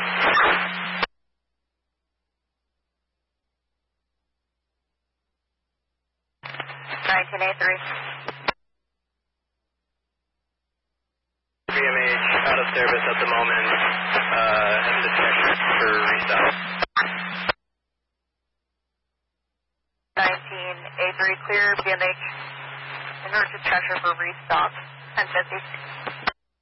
BMH out of service at the moment. Heading to Texas for restock. 19A3 clear, BMH, emergency pressure for restock, 1050.